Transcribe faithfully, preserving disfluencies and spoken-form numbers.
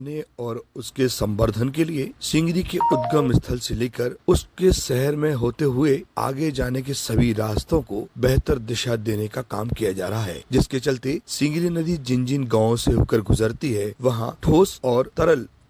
ने और उसके संवर्धन के लिए सिंगरी के उद्गम स्थल से लेकर उसके शहर में होते हुए आगे जाने के सभी रास्तों को बेहतर दिशा देने का काम किया जा रहा है, जिसके चलते सिंगरी नदी जिन जिन गांवों से होकर गुजरती है वहां ठोस और तरल